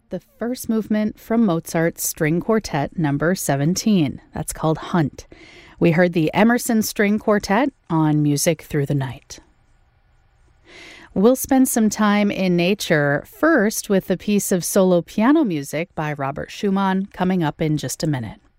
the first movement from Mozart's String Quartet number 17. That's called Hunt. We heard the Emerson String Quartet on Music Through the Night. We'll spend some time in nature, first with a piece of solo piano music by Robert Schumann coming up in just a minute.